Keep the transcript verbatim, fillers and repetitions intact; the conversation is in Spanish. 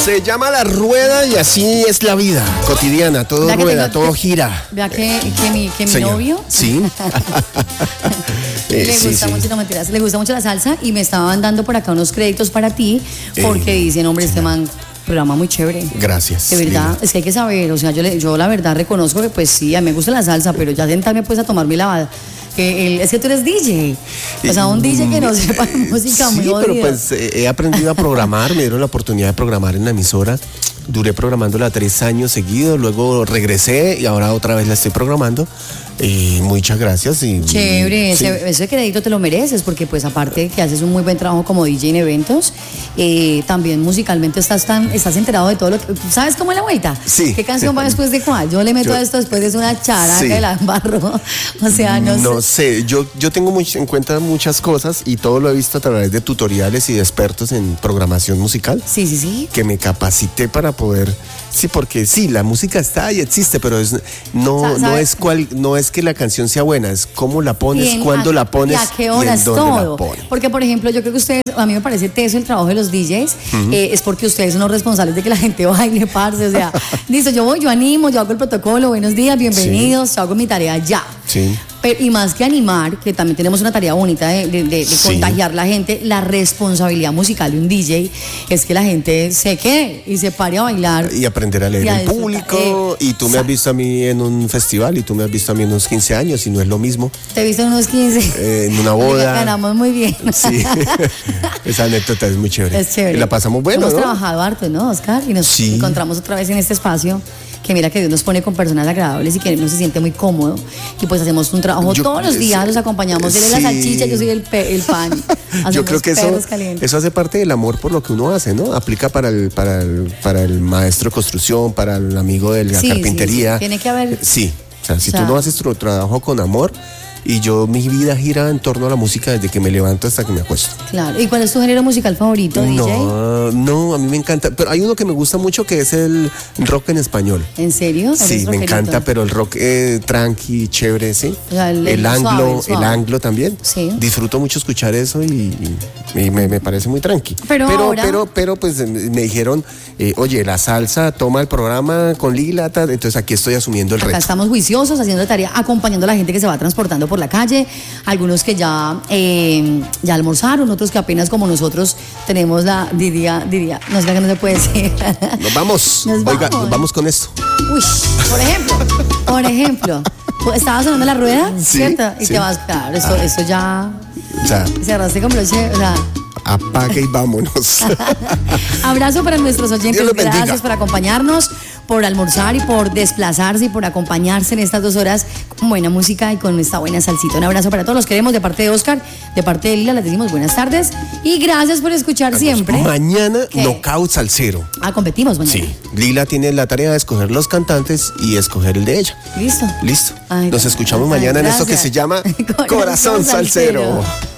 Se llama La Rueda y así es la vida cotidiana, todo rueda, tengo, todo gira. Vea que, que mi, que mi novio sí. le, eh, gusta sí, mucho, sí. no, mentiras, le gusta mucho la salsa y me estaban dando por acá unos créditos para ti porque eh, dicen, hombre, este man programa muy chévere. Gracias. De verdad, Lina. es que hay que saber, o sea, yo, le, yo la verdad reconozco que pues sí, a mí me gusta la salsa, pero ya sentarme pues a tomar mi lavada. Que el, es que tú eres D J, o sea, un D J que no sepa música sí, muy jodido. pero pues eh, he aprendido a programar, me dieron la oportunidad de programar en la emisora. Duré programándola tres años seguidos, luego regresé y ahora otra vez la estoy programando. Y muchas gracias. Y, Chévere, sí. ese, ese crédito te lo mereces porque pues aparte de que haces un muy buen trabajo como D J en eventos, eh, también musicalmente estás tan, estás enterado de todo lo que... ¿Sabes cómo es la vuelta? Sí. ¿Qué canción va después de cuál? Yo le meto yo, a esto después de una charanga sí. de la embarro. O sea, no, no sé. sé. Yo, yo tengo muy, en cuenta muchas cosas y todo lo he visto a través de tutoriales y de expertos en programación musical. Sí, sí, sí. Que me capacité para poder... Sí, porque sí, la música está y existe, pero es, no, no, es cual, no es que la canción sea buena, es cómo la pones, cuándo la pones y a qué horas y en dónde todo. la pones. Porque, por ejemplo, yo creo que ustedes, a mí me parece teso el trabajo de los D Js, uh-huh. eh, es porque ustedes son los responsables de que la gente baile, parce, o sea, listo, yo voy, yo animo, yo hago el protocolo, buenos días, bienvenidos, sí. yo hago mi tarea ya. Sí. Pero, y más que animar, que también tenemos una tarea bonita de, de, de, de sí. contagiar la gente, la responsabilidad musical de un D J es que la gente se quede y se pare a bailar. Y aprender a leer el público. Eh, y tú me has visto a mí en un festival y tú me has visto a mí en unos quince años y no es lo mismo. Te he visto en unos quince. Eh, en una boda. Ganamos muy bien. Sí. Esa anécdota es muy chévere. Es chévere. Y la pasamos bueno, Hemos ¿no? trabajado harto, ¿no, Oscar? Y nos sí. encontramos otra vez en este espacio. Que mira que Dios nos pone con personas agradables y que uno se siente muy cómodo. Y pues hacemos un trabajo yo, todos los días, los acompañamos. Él es sí. la salchicha, yo soy el, pe, el pan. Yo creo que eso, eso hace parte del amor por lo que uno hace, ¿no? Aplica para el, para el, para el maestro de construcción, para el amigo de la sí, carpintería. Sí, sí. Tiene que haber... Sí, o sea, si o sea, tú no haces tu trabajo con amor... Y yo, mi vida gira en torno a la música desde que me levanto hasta que me acuesto. Claro. ¿Y cuál es tu género musical favorito, no, D J? No, a mí me encanta. Pero hay uno que me gusta mucho que es el rock en español. ¿En serio? Sí, me encanta, pero el rock eh, tranqui, chévere, ¿sí? O sea, el, el, el anglo, suave, suave. el anglo también. Sí. Disfruto mucho escuchar eso y, y, y me, me parece muy tranqui. Pero, pero, ahora... pero, pero pues me dijeron, eh, oye, la salsa, toma el programa con Lila, entonces aquí estoy asumiendo el Acá reto. Acá estamos juiciosos, haciendo la tarea, acompañando a la gente que se va transportando por la calle. Algunos que ya, eh, ya almorzaron, otros que apenas como nosotros tenemos la, diría, diría, no sé que no se puede decir. Nos vamos, nos oiga, vamos. nos vamos con esto. Uy, por ejemplo, por ejemplo, ¿estabas sonando la rueda? Sí, ¿Cierto? Y sí. te vas, claro, eso, ah. eso ya, o sea, cerraste con broche, o sea. Apague y vámonos. Abrazo para nuestros oyentes, bendiga. Gracias por acompañarnos, por almorzar y por desplazarse y por acompañarse en estas dos horas con buena música y con esta buena salsita. Un abrazo para todos, los queremos de parte de Oscar, de parte de Lila, les decimos buenas tardes y gracias por escuchar Vamos, siempre. Mañana Knockout Salsero. Ah, competimos mañana. Sí, Lila tiene la tarea de escoger los cantantes y escoger el de ella. Listo. Listo. Ay, Nos escuchamos ay, mañana gracias. en esto que se llama Corazón, Corazón Salsero. Salsero.